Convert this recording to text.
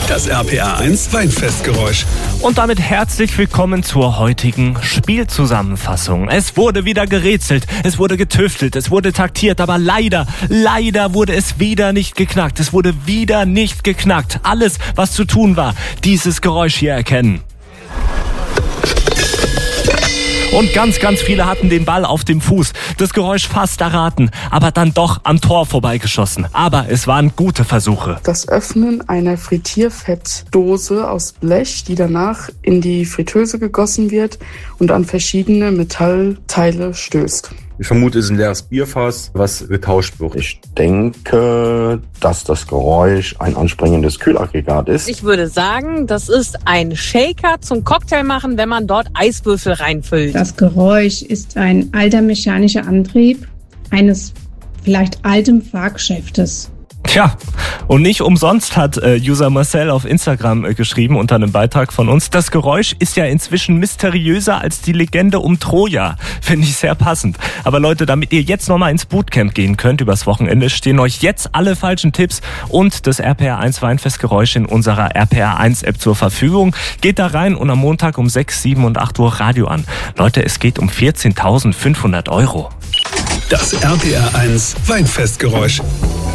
Das RPR1 Weinfestgeräusch. Und damit herzlich willkommen zur heutigen Spielzusammenfassung. Es wurde wieder gerätselt, es wurde getüftelt, es wurde taktiert, aber leider wurde es wieder nicht geknackt. Es wurde wieder nicht geknackt. Alles, was zu tun war, dieses Geräusch hier erkennen. Und ganz viele hatten den Ball auf dem Fuß, das Geräusch fast erraten, aber dann doch am Tor vorbeigeschossen. Aber es waren gute Versuche. Das Öffnen einer Frittierfettdose aus Blech, die danach in die Fritteuse gegossen wird und an verschiedene Metallteile stößt. Ich vermute, es ist ein leeres Bierfass, was getauscht wird. Ich denke, dass das Geräusch ein anspringendes Kühlaggregat ist. Ich würde sagen, das ist ein Shaker zum Cocktail machen, wenn man dort Eiswürfel reinfüllt. Das Geräusch ist ein alter mechanischer Antrieb eines vielleicht alten Fahrgeschäftes. Tja, und nicht umsonst hat User Marcel auf Instagram geschrieben unter einem Beitrag von uns, das Geräusch ist ja inzwischen mysteriöser als die Legende um Troja. Finde ich sehr passend. Aber Leute, damit ihr jetzt nochmal ins Bootcamp gehen könnt übers Wochenende, stehen euch jetzt alle falschen Tipps und das RPR1 Weinfestgeräusch in unserer RPR1 App zur Verfügung. Geht da rein und am Montag um 6, 7 und 8 Uhr Radio an. Leute, es geht um 14.500 €. Das RPR1 Weinfestgeräusch.